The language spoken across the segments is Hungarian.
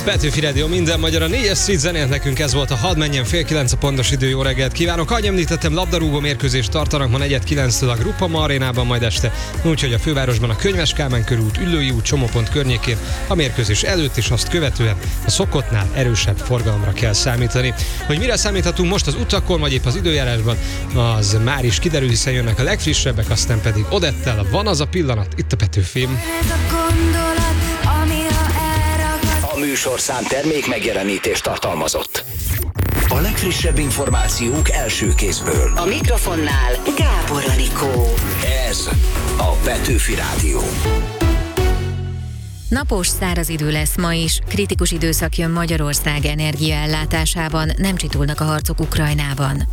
Petőfi Rádió, minden magyar, a 4-es Street zenélt nekünk, ez volt a Hadd menjen, 8:30 a pontos idő, jó reggelt kívánok. Ahogy említettem, labdarúgó mérkőzést tartanak ma 4:09-től a Groupama arénában, majd este, úgyhogy a fővárosban a Könyves Kálmán körút, Üllői út, Csomópont környékén a mérkőzés előtt és azt követően a szokottnál erősebb forgalomra kell számítani. Hogy mire számíthatunk most az utakon, vagy épp az időjárásban, az már is kiderül, hiszen jönnek a legfrissebbek, aztán pedig Odettel van az a pillanat, itt a Petőfim. A műsorszám termék megjelenítést tartalmazott. A legfrissebb információk első kézből. A mikrofonnál Gábor Anikó. Ez a Petőfi Rádió. Napos, száraz idő lesz ma is, kritikus időszak jön Magyarország energiaellátásában, nem csitulnak a harcok Ukrajnában.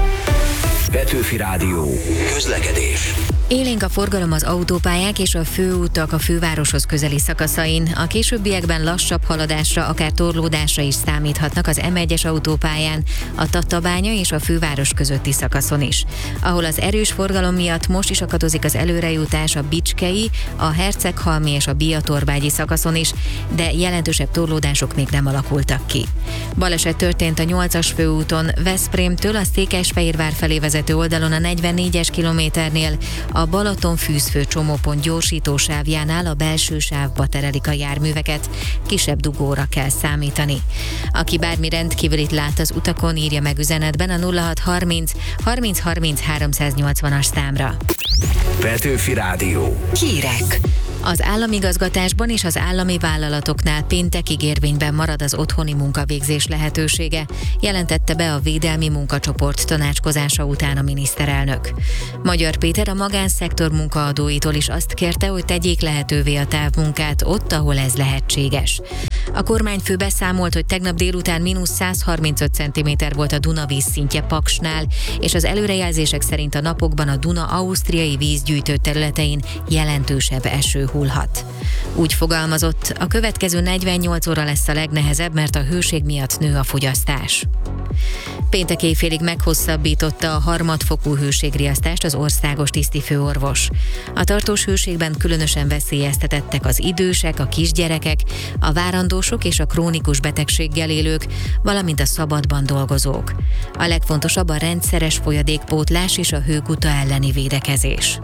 Petőfi Rádió. Közlekedés. Élénk a forgalom az autópályák és a főútak a fővároshoz közeli szakaszain. A későbbiekben lassabb haladásra, akár torlódásra is számíthatnak az M1-es autópályán, a Tatabánya és a főváros közötti szakaszon is. Ahol az erős forgalom miatt most is akadozik az előrejutás a Bicskei, a Herceghalmi és a Biatorbágyi szakaszon is, de jelentősebb torlódások még nem alakultak ki. Baleset történt a 8-as főúton Veszprémtől a Székesfehérvár felé vezető oldalon a 44-es kilométernél, a Balaton-Fűzfő csomópont gyorsítósávjánál a belső sávba terelik a járműveket, kisebb dugóra kell számítani. Aki bármi rendkívülit lát az utakon, írja meg üzenetben a 0630 30 30 380-as számra. Petőfi Rádió. Hírek. Az államigazgatásban és az állami vállalatoknál péntekig érvényben marad az otthoni munkavégzés lehetősége, jelentette be a Védelmi Munkacsoport tanácskozása után a miniszterelnök. Magyar Péter a magánszektor munkaadóitól is azt kérte, hogy tegyék lehetővé a távmunkát ott, ahol ez lehetséges. A kormányfő beszámolt, hogy tegnap délután -135 cm volt a Duna vízszintje Paksnál, és az előrejelzések szerint a napokban a Duna ausztriai vízgyűjtő területein jelentősebb eső hullhat. Úgy fogalmazott, a következő 48 óra lesz a legnehezebb, mert a hőség miatt nő a fogyasztás. Péntek éjfélig meghosszabbította a harmadfokú hőségriasztást az országos tisztifőorvos. A tartós hőségben különösen veszélyeztetettek az idősek, a kisgyerekek, a várandósok és a krónikus betegséggel élők, valamint a szabadban dolgozók. A legfontosabb a rendszeres folyadékpótlás és a hőguta elleni védekezés.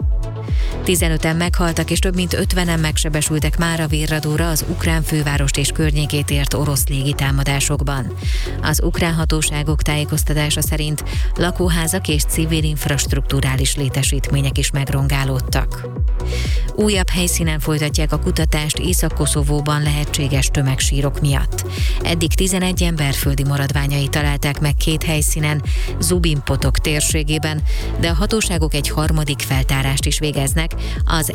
15-en meghaltak és több mint 50-en megsebesültek mára virradóra az ukrán fővárost és környékét ért orosz légitámadásokban. Az ukrán hatóságok tájékoztatása szerint lakóházak és civil infrastrukturális létesítmények is megrongálódtak. Újabb helyszínen folytatják a kutatást Észak-Koszovóban lehetséges tömegsírok miatt. Eddig 11 ember földi maradványai találták meg 2 helyszínen, Zubin-Potok térségében, de a hatóságok egy harmadik feltárást is végeznek az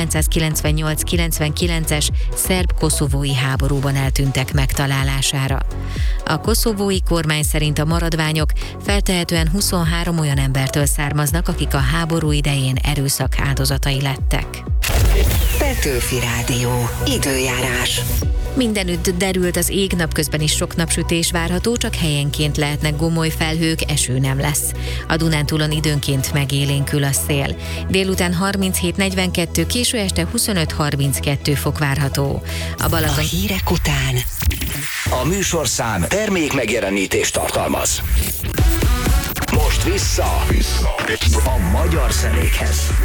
1998-99-es szerb-koszovói háborúban eltűntek megtalálására. A koszovói kormány szerint a maradványok feltehetően 23 olyan embertől származnak, akik a háború idején erőszak áldozatai lettek. Petőfi Rádió. Időjárás. Mindenütt derült az ég, napközben is sok napsütés várható, csak helyenként lehetnek gomoly felhők, eső nem lesz. A Dunántúlon időnként megélénkül a szél. Délután 37-42, késő este 25-32 fok várható. A Balaton... A hírek után. A műsorszám termék megjelenítést tartalmaz. Most vissza a magyar zenékhez.